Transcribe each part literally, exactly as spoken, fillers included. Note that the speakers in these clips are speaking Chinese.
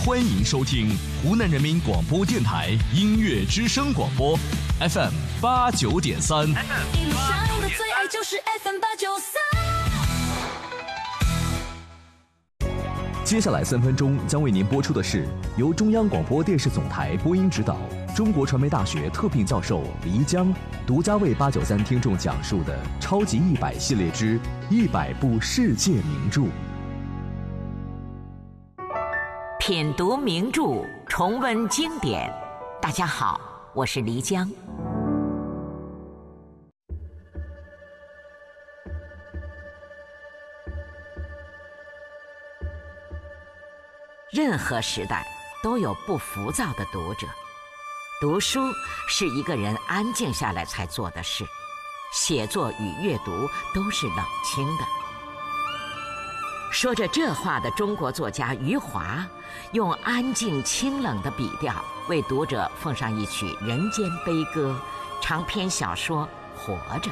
欢迎收听湖南人民广播电台音乐之声广播 F M 八九点三。 音乐上的最爱就是 F M 八九三。 接下来三分钟将为您播出的是由中央广播电视总台播音指导、中国传媒大学特聘教授黎江独家为八九三听众讲述的《超级一百》系列之一百部世界名著。 品读名著，重温经典。大家好，我是黎江。任何时代都有不浮躁的读者。读书是一个人安静下来才做的事，写作与阅读都是冷清的。说着这话的中国作家余华，用安静清冷的笔调为读者奉上一曲人间悲歌，长篇小说《活着》。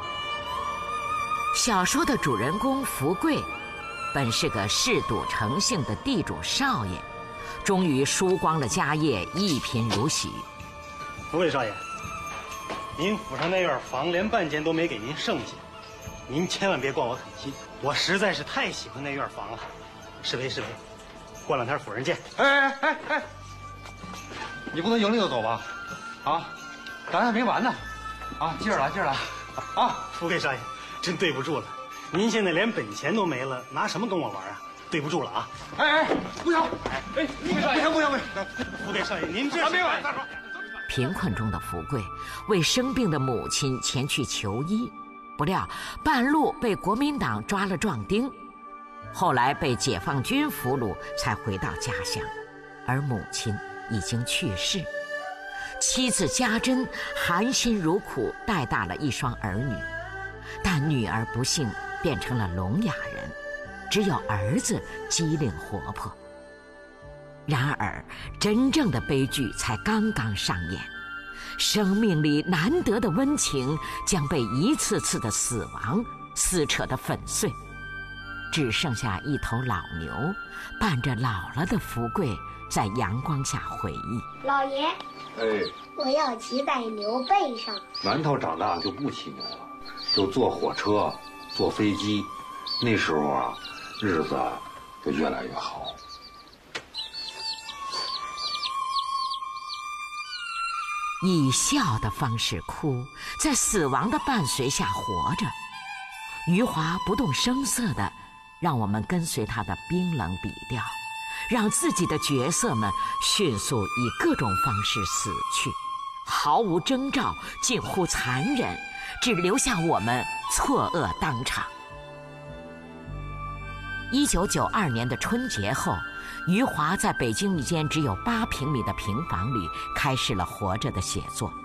小说的主人公福贵本是个嗜赌成性的地主少爷，终于输光了家业，一贫如洗。 福贵少爷，您府上那院房连半间都没给您剩下，您千万别怪我狠心，我实在是太喜欢那院房了。是非是非，过两天府上见。 哎哎哎哎，你不能有理就走吧？啊，咱还没完呢！啊，接着来，接着来！啊， 福贵少爷，真对不住了，您现在连本钱都没了，拿什么跟我玩啊？对不住了啊！ 哎哎，不行！哎，福贵少爷，不行不行不行！ 福贵少爷，您这还没完，大叔。 贫困中的福贵为生病的母亲前去求医，不料半路被国民党抓了壮丁，后来被解放军俘虏，才回到家乡，而母亲已经去世。妻子家珍含辛茹苦带大了一双儿女，但女儿不幸变成了聋哑人，只有儿子机灵活泼。然而真正的悲剧才刚刚上演，生命里难得的温情将被一次次的死亡撕扯得粉碎，只剩下一头老牛伴着老了的福贵在阳光下回忆。 老爷， 哎， 我要骑在牛背上。 馒头长大就不骑牛了，就坐火车坐飞机，那时候啊日子就越来越好。 以笑的方式哭，在死亡的伴随下活着。余华不动声色地让我们跟随他的冰冷笔调，让自己的角色们迅速以各种方式死去，毫无征兆，近乎残忍，只留下我们错愕当场。一九九二年的春节后，余华在北京一间只有八平米的平房里开始了《活着》的写作。